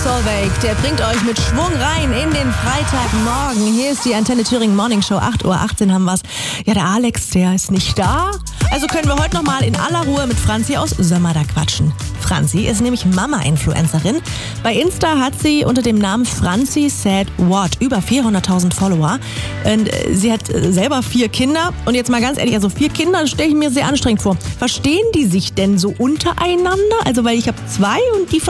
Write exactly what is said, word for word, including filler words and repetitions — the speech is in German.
Solveig, der bringt euch mit Schwung rein in den Freitagmorgen. Hier ist die Antenne Thüringen Morning Show, acht Uhr achtzehn haben wir's. Ja, der Alex, der ist nicht da. Also können wir heute nochmal in aller Ruhe mit Franzi aus Sömmerda quatschen. Franzi ist nämlich Mama-Influencerin. Bei Insta hat sie unter dem Namen Franzi Said What über vierhunderttausend Follower. Und sie hat selber vier Kinder. Und jetzt mal ganz ehrlich, also vier Kinder, das stelle ich mir sehr anstrengend vor. Verstehen die sich denn so untereinander? Also weil ich habe zwei und die